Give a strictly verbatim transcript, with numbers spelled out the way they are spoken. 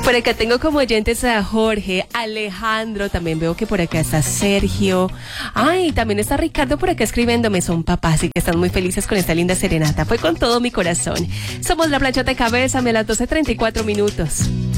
Por acá tengo como oyentes a Jorge, Alejandro, también veo que por acá está Sergio. Ay, también está Ricardo por acá escribiéndome, son papás y que están muy felices con esta linda serenata. Fue con todo mi corazón. Somos La Planchota de Cabeza, a las doce treinta y cuatro minutos.